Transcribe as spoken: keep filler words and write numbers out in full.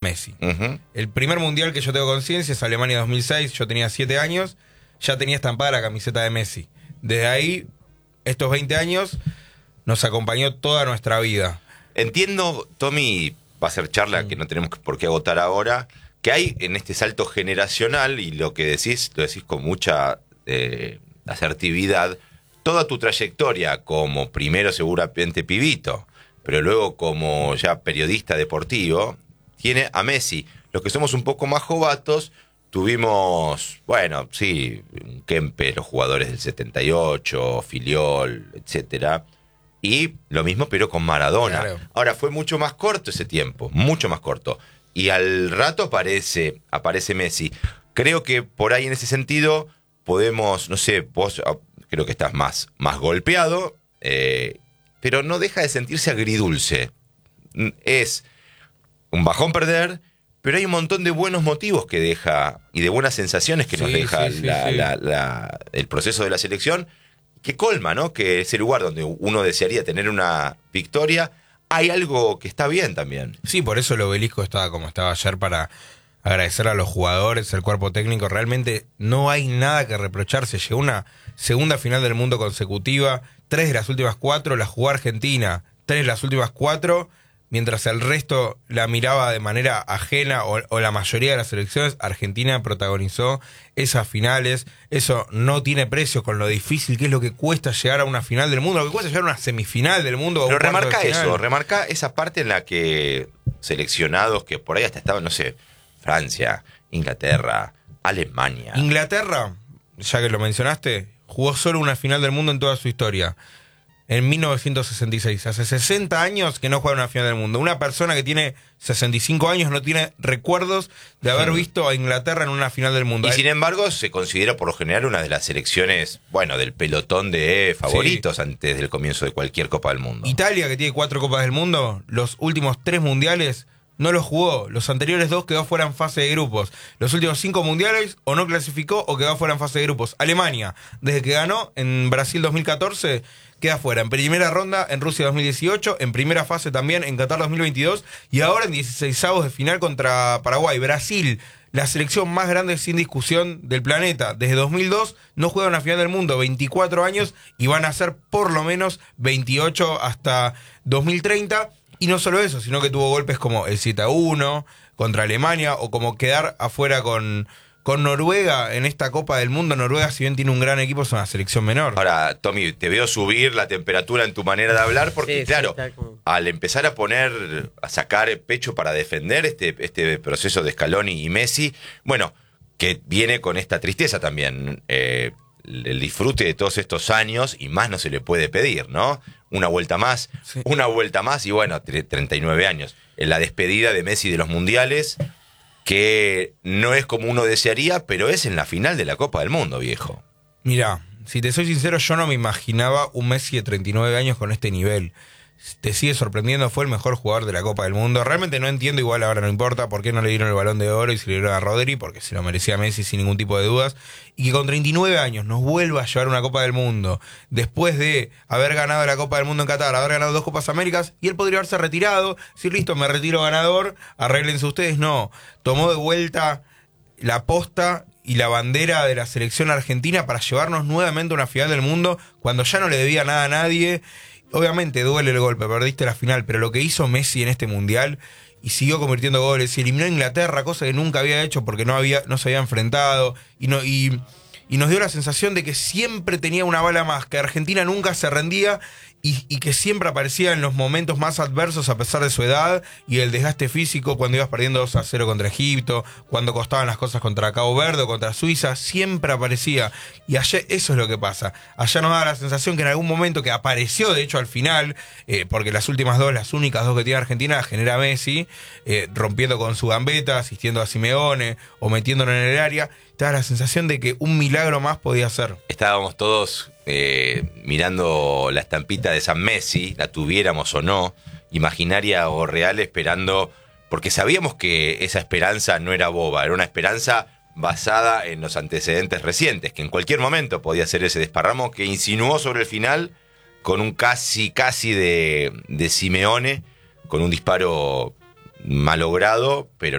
Messi. Uh-huh. El primer mundial que yo tengo conciencia es Alemania dos mil seis, yo tenía siete años, ya tenía estampada la camiseta de Messi. Desde ahí, estos veinte años, nos acompañó toda nuestra vida. Entiendo, Tommy, va a ser charla que no tenemos por qué agotar ahora, que hay en este salto generacional, y lo que decís, lo decís con mucha eh, asertividad, toda tu trayectoria como primero seguramente pibito, pero luego como ya periodista deportivo, tiene a Messi. Los que somos un poco más jovatos, tuvimos, bueno, sí, Kempe, los jugadores del setenta y ocho, Filiol, etcétera. Y lo mismo, pero con Maradona. Claro. Ahora, fue mucho más corto ese tiempo, mucho más corto. Y al rato aparece, aparece Messi. Creo que por ahí en ese sentido podemos, no sé, vos creo que estás más, más golpeado, eh, pero no deja de sentirse agridulce. Es un bajón perder, pero hay un montón de buenos motivos que deja y de buenas sensaciones que Sí, nos deja sí, sí, la, sí. La, la, el proceso de la selección, que colma, ¿no? Que ese lugar donde uno desearía tener una victoria, hay algo que está bien también. Sí, por eso el obelisco estaba como estaba ayer, para agradecer a los jugadores, el cuerpo técnico. Realmente no hay nada que reprocharse. Llegó una segunda final del mundo consecutiva, tres de las últimas cuatro la jugó Argentina, tres de las últimas cuatro, mientras el resto la miraba de manera ajena, o, o la mayoría de las selecciones. Argentina protagonizó esas finales. Eso no tiene precio con lo difícil que es lo que cuesta llegar a una final del mundo, lo que cuesta llegar a una semifinal del mundo. Pero o un cuarto remarca de final. eso, remarca esa parte en la que seleccionados que por ahí hasta estaban, no sé, Francia, Inglaterra, Alemania. Inglaterra, ya que lo mencionaste, jugó solo una final del mundo en toda su historia. En mil novecientos sesenta y seis. Hace sesenta años que no juega una final del mundo. Una persona que tiene sesenta y cinco años no tiene recuerdos de haber visto a Inglaterra en una final del mundo. Y sin embargo se considera por lo general una de las selecciones, bueno, del pelotón de favoritos sí. antes del comienzo de cualquier Copa del Mundo. Italia, que tiene cuatro Copas del Mundo, los últimos tres mundiales no los jugó. Los anteriores dos quedó fuera en fase de grupos. Los últimos cinco mundiales o no clasificó o quedó fuera en fase de grupos. Alemania, desde que ganó en Brasil dos mil catorce, queda fuera en primera ronda en Rusia dos mil dieciocho, en primera fase también en Qatar dos mil veintidós y ahora en dieciseisavos de final contra Paraguay. Brasil, la selección más grande sin discusión del planeta, desde dos mil dos no juega una final del mundo, veinticuatro años, y van a ser por lo menos veintiocho hasta dos mil treinta. Y no solo eso, sino que tuvo golpes como el siete a uno contra Alemania, o como quedar afuera con, con Noruega en esta Copa del Mundo. Noruega, si bien tiene un gran equipo, es una selección menor. Ahora, Tommy, te veo subir la temperatura en tu manera de hablar, porque Sí, claro, sí, como... al empezar a poner, a sacar pecho para defender este, este proceso de Scaloni y Messi, bueno, que viene con esta tristeza también, eh, el disfrute de todos estos años, y más no se le puede pedir, ¿no? Una vuelta más, sí. una vuelta más, y bueno, treinta y nueve años. En la despedida de Messi de los mundiales, que no es como uno desearía, pero es en la final de la Copa del Mundo, viejo. Mirá, si te soy sincero, yo no me imaginaba un Messi de treinta y nueve años con este nivel. Te sigue sorprendiendo, fue el mejor jugador de la Copa del Mundo. Realmente no entiendo, igual ahora no importa por qué no le dieron el Balón de Oro y se le dieron a Rodri, porque se lo merecía Messi sin ningún tipo de dudas. Y que con treinta y nueve años nos vuelva a llevar una Copa del Mundo, después de haber ganado la Copa del Mundo en Qatar, haber ganado dos Copas Américas, y él podría haberse retirado, decir, listo, me retiro ganador, arréglense ustedes. No, tomó de vuelta la posta y la bandera de la selección argentina para llevarnos nuevamente a una final del mundo, cuando ya no le debía nada a nadie. Obviamente duele el golpe, perdiste la final, pero lo que hizo Messi en este mundial, y siguió convirtiendo goles, y eliminó a Inglaterra, cosa que nunca había hecho porque no había, no se había enfrentado, y no, y, y nos dio la sensación de que siempre tenía una bala más, que Argentina nunca se rendía, y, y que siempre aparecía en los momentos más adversos a pesar de su edad y el desgaste físico, cuando ibas perdiendo dos a cero contra Egipto, cuando costaban las cosas contra Cabo Verde o contra Suiza, siempre aparecía. Y ayer eso es lo que pasa. Ayer nos da la sensación que en algún momento, que apareció de hecho al final, eh, porque las últimas dos, las únicas dos que tiene Argentina, las genera Messi, eh, rompiendo con su gambeta, asistiendo a Simeone o metiéndolo en el área, te da la sensación de que un milagro más podía ser. Estábamos todos eh, mirando la estampita de San Messi, la tuviéramos o no, imaginaria o real, esperando, porque sabíamos que esa esperanza no era boba, era una esperanza basada en los antecedentes recientes, que en cualquier momento podía ser ese desparramo que insinuó sobre el final con un casi, casi de, de Simeone, con un disparo malogrado, pero